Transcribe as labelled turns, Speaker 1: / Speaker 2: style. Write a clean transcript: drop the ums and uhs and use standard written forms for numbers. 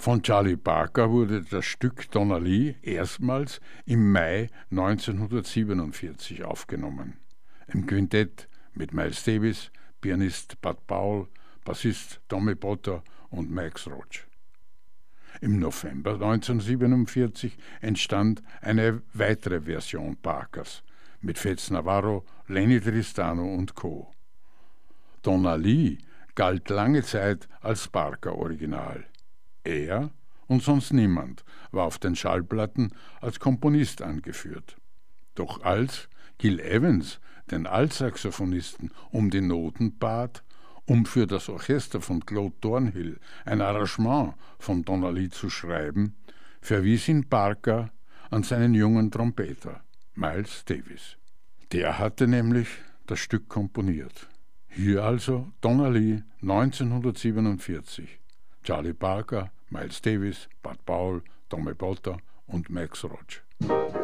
Speaker 1: Von Charlie Parker wurde das Stück Donna Lee erstmals im Mai 1947 aufgenommen. Im Quintett mit Miles Davis, Pianist Bud Powell, Bassist Tommy Potter und Max Roach. Im November 1947 entstand eine weitere Version Parkers mit Fats Navarro, Lenny Tristano und Co. Donna Lee galt lange Zeit als Parker-Original. Er und sonst niemand war auf den Schallplatten als Komponist angeführt. Doch als Gil Evans den Altsaxophonisten um die Noten bat, um für das Orchester von Claude Thornhill ein Arrangement von Donna Lee zu schreiben, verwies ihn Parker an seinen jungen Trompeter, Miles Davis. Der hatte nämlich das Stück komponiert. Hier also Donna Lee 1947. Charlie Parker, Miles Davis, Bud Powell, Tommy Potter und Max Roach.